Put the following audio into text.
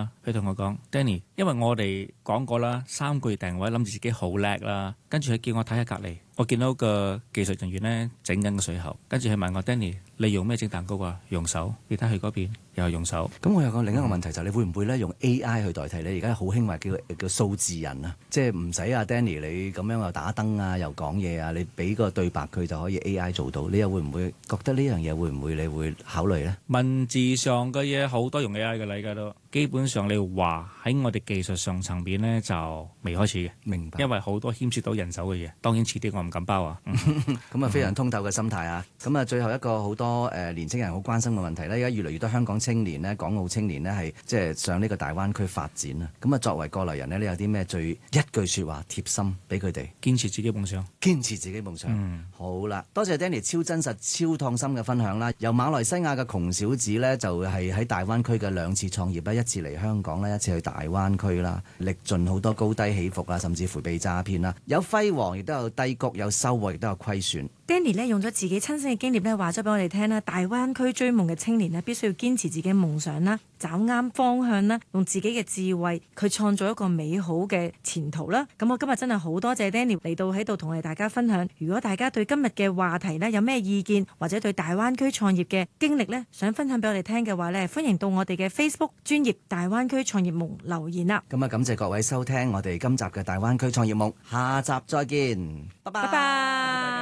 啦，佢同我講 Danny， 因為我哋講過啦，3個月定位，諗住自己好叻啦，跟住佢叫我睇下隔離，我見到個技術人員呢整緊個水喉，跟住佢問我 Danny， 你用咩整蛋糕啊？用手，你睇佢嗰邊又係用手。 咁我有個另一個問題就係你會唔會咧用 AI 去代替你？而家好興話叫數字人啊，即係唔使阿 Danny 你咁樣又打燈啊，又講嘢啊，你俾個對白佢就可以 AI 做到。你又會唔會覺得呢樣嘢會唔會你會考慮呢？ 文字上嘅嘢好多用 AI 嘅啦，而家都基本上你話喺我哋技術上層面呢，就未開始嘅。 明白。 因為好多牽涉到人手嘅嘢，當然遲啲我唔敢包啊。 咁啊非常通透嘅心態啊。咁啊最後一個好多年青人好關心嘅問題呢，而家越嚟越多香港青年呢，港澳青年呢，係即係上呢個大灣區發展啊。咁啊作為過來人呢，你有啲咩最一句説話貼心俾佢哋？ 堅持自己夢想， 堅持自己夢想。好啦，多謝 Danny 超真實、超創新嘅分享啦。由馬來西亞嘅窮小子呢，就係喺大灣區嘅2次創業啦，一次嚟香港啦，一次去大灣區啦，歷盡好多高低起伏啊，甚至乎被詐騙啦，有輝煌亦都有低谷，有收穫亦都有虧損。 Danny 咧用咗自己親身嘅經驗咧話咗俾我哋聽啦，大灣區追夢嘅青年咧必須要堅持自己嘅夢想啦，找啱方向啦，用自己嘅智慧去創造一個美好嘅前途啦。咁我今日真係好多謝 Danny 嚟到喺度同我哋大家分享。如果大家對今日嘅話題呢有咩意見，或者對大灣區創業嘅經歷呢想分享俾我哋聽嘅話呢，歡迎到我哋嘅 Facebook 專頁大灣區創業夢留言啦。 咁啊感謝各位收聽我哋今集嘅大灣區創業夢，下集再見，拜拜。 拜拜。